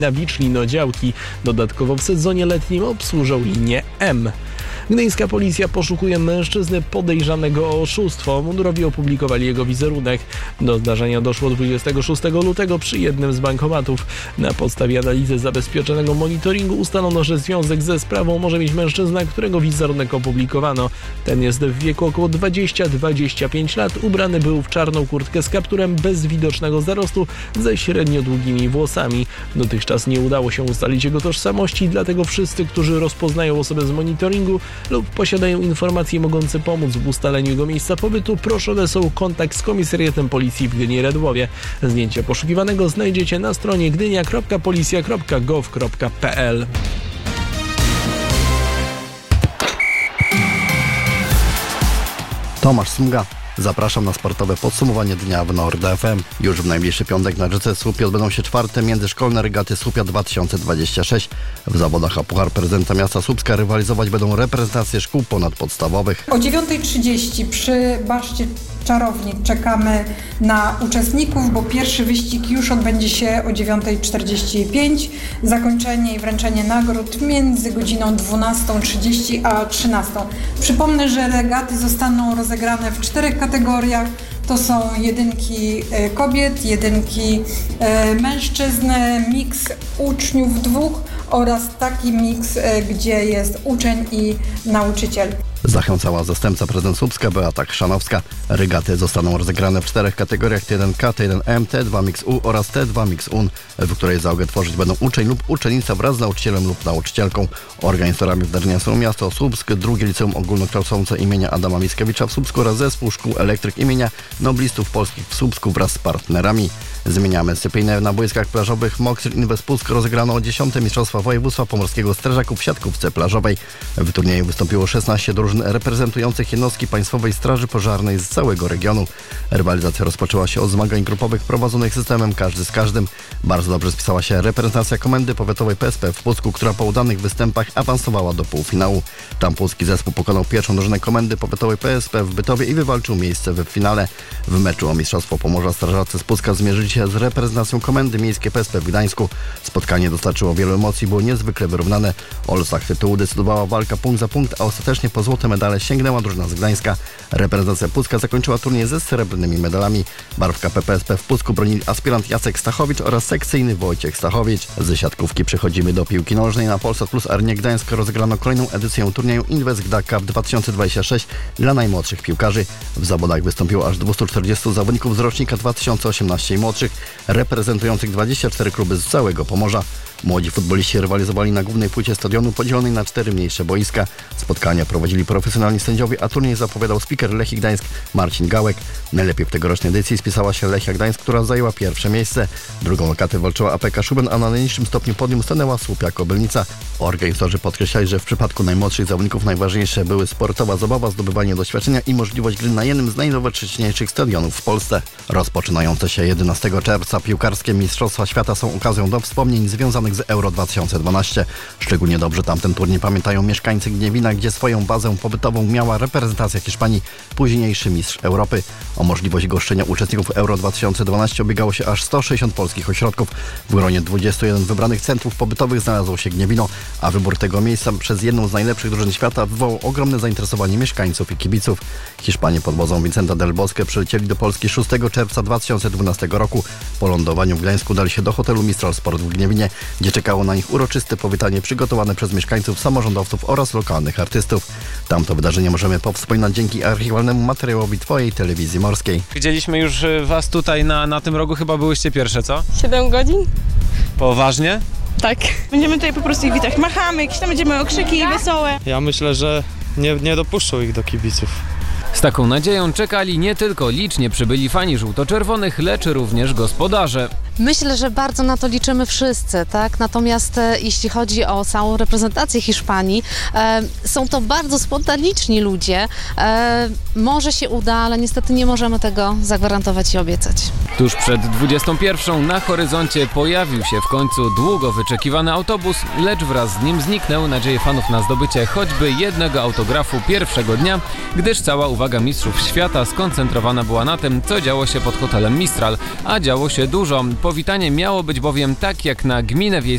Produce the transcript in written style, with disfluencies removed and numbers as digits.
na Wicznino działki. Dodatkowo w sezonie letnim obsłużą linię M. Gdyńska policja poszukuje mężczyzny podejrzanego o oszustwo. Mundurowi opublikowali jego wizerunek. Do zdarzenia doszło 26 lutego przy jednym z bankomatów. Na podstawie analizy zabezpieczonego monitoringu ustalono, że związek ze sprawą może mieć mężczyzna, którego wizerunek opublikowano. Ten jest w wieku około 20-25 lat. Ubrany był w czarną kurtkę z kapturem bez widocznego zarostu ze średnio długimi włosami. Dotychczas nie udało się ustalić jego tożsamości, dlatego wszyscy, którzy rozpoznają osobę z monitoringu lub posiadają informacje mogące pomóc w ustaleniu jego miejsca pobytu, proszone są o kontakt z komisariatem policji w Gdyni-Redłowie. Zdjęcie poszukiwanego znajdziecie na stronie gdynia.policja.gov.pl. Tomasz Smuga. Zapraszam na sportowe podsumowanie dnia w Nord FM. Już w najbliższy piątek na rzece Słupie odbędą się czwarte międzyszkolne regaty Słupia 2026. W zawodach o Puchar Prezydenta Miasta Słupska rywalizować będą reprezentacje szkół ponadpodstawowych. O 9:30 przy Baszcie Czarownik czekamy na uczestników, bo pierwszy wyścig już odbędzie się o 9:45. Zakończenie i wręczenie nagród między godziną 12:30 a 13:00. Przypomnę, że regaty zostaną rozegrane w 4 kategoriach. To są jedynki kobiet, jedynki mężczyzn, miks uczniów 2 oraz taki miks, gdzie jest uczeń i nauczyciel. Zachęcała zastępca prezydent Słupska Beata Chrzanowska. Regaty zostaną rozegrane w 4 kategoriach T1K, T1M, T2 Mix U oraz T2 Mix UN, w której załogę tworzyć będą uczeń lub uczennica wraz z nauczycielem lub nauczycielką. Organizatorami wydarzenia są miasto Słupsk, drugie liceum ogólnokształcące imienia Adama Mickiewicza w Słupsku oraz zespół szkół elektryk imienia Noblistów Polskich w Słupsku wraz z partnerami. Zmieniamy dyscyplinę. Na boiskach plażowych Moxil Invest Puck rozegrano 10. Mistrzostwa Województwa Pomorskiego Strażaków w siatkówce plażowej. W turnieju wystąpiło 16 drużyn reprezentujących jednostki Państwowej Straży Pożarnej z całego regionu. Rywalizacja rozpoczęła się od zmagań grupowych prowadzonych systemem każdy z każdym. Bardzo dobrze spisała się reprezentacja Komendy Powiatowej PSP w Pucku, która po udanych występach awansowała do półfinału. Tam pucki zespół pokonał pierwszą drużynę Komendy Powiatowej PSP w Bytowie i wywalczył miejsce w finale. W meczu o Mistrzostwo Pomorza strażacy z Pucka zmierzyli się z reprezentacją Komendy Miejskiej PSP w Gdańsku. Spotkanie dostarczyło wielu emocji, było niezwykle wyrównane. O losach tytułu decydowała walka punkt za punkt, a ostatecznie po złote medale sięgnęła drużyna z Gdańska. Reprezentacja Pucka zakończyła turniej ze srebrnymi medalami. Barwka PPSP w Pucku bronili aspirant Jacek Stachowicz oraz sekcyjny Wojciech Stachowicz. Ze siatkówki przechodzimy do piłki nożnej. Na Polsat Plus Arenie Gdańsk rozegrano kolejną edycję turnieju Invest Gda Cup 2026 dla najmłodszych piłkarzy. W zawodach wystąpiło aż 240 zawodników z rocznika 2018 i młodszych, reprezentujących 24 kluby z całego Pomorza. Młodzi futboliści rywalizowali na głównej płycie stadionu podzielonej na 4 mniejsze boiska. Spotkania prowadzili profesjonalni sędziowie, a turniej zapowiadał spiker Lechii Gdańsk Marcin Gałek. Najlepiej w tegorocznej edycji spisała się Lechia Gdańsk, która zajęła pierwsze miejsce. Drugą lokatę walczyła APK Szuben, a na najniższym stopniu podium stanęła Słupia Kobylnica. Organizatorzy podkreślali, że w przypadku najmłodszych zawodników najważniejsze były sportowa zabawa, zdobywanie doświadczenia i możliwość gry na jednym z najnowocześniejszych stadionów w Polsce. Rozpoczynające się 11 czerwca piłkarskie Mistrzostwa Świata są okazją do wspomnień związanych z Euro 2012. Szczególnie dobrze tamten turniej pamiętają mieszkańcy Gniewina, gdzie swoją bazę pobytową miała reprezentacja Hiszpanii, późniejszy mistrz Europy. O możliwość goszczenia uczestników Euro 2012 ubiegało się aż 160 polskich ośrodków. W gronie 21 wybranych centrów pobytowych znalazło się Gniewino, a wybór tego miejsca przez jedną z najlepszych drużyn świata wywołał ogromne zainteresowanie mieszkańców i kibiców. Hiszpanie pod wodzą Vincenta del Bosque przylecieli do Polski 6 czerwca 2012 roku. Po lądowaniu w Gdańsku udali się do hotelu Mistral Sport w Gniewinie, gdzie czekało na nich uroczyste powitanie przygotowane przez mieszkańców, samorządowców oraz lokalnych artystów. Tamto wydarzenie możemy powspominać dzięki archiwalnemu materiałowi Twojej Telewizji Morskiej. Widzieliśmy już Was tutaj na tym rogu, chyba byłyście pierwsze, co? 7 godzin? Poważnie? Tak. Będziemy tutaj po prostu ich witać. Machamy, jakieś tam będziemy okrzyki wesołe. Ja myślę, że nie dopuszczą ich do kibiców. Z taką nadzieją czekali nie tylko licznie przybyli fani żółto-czerwonych, lecz również gospodarze. Myślę, że bardzo na to liczymy wszyscy, tak? Natomiast jeśli chodzi o całą reprezentację Hiszpanii, są to bardzo spontaniczni ludzie. Może się uda, ale niestety nie możemy tego zagwarantować i obiecać. Tuż przed 21 na horyzoncie pojawił się w końcu długo wyczekiwany autobus, lecz wraz z nim zniknęły nadzieje fanów na zdobycie choćby jednego autografu pierwszego dnia, gdyż cała uwaga mistrzów świata skoncentrowana była na tym, co działo się pod hotelem Mistral, a działo się dużo. Powitanie miało być bowiem tak jak na gminę wiejską